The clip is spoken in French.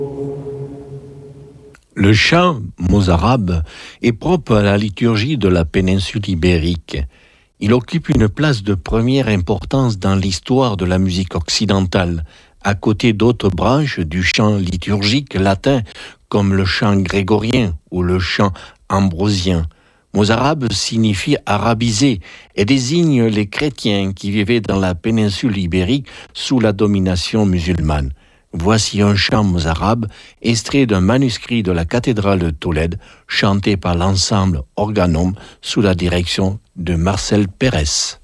Le chant mozarabe est propre à la liturgie de la péninsule ibérique. Il occupe une place de première importance dans l'histoire de la musique occidentale, à côté d'autres branches du chant liturgique latin comme le chant grégorien ou le chant ambrosien. Mozarabe signifie arabisé et désigne les chrétiens qui vivaient dans la péninsule ibérique sous la domination musulmane. Voici un chant mozarabe extrait d'un manuscrit de la cathédrale de Tolède, chanté par l'ensemble Organum sous la direction de Marcel Pérez.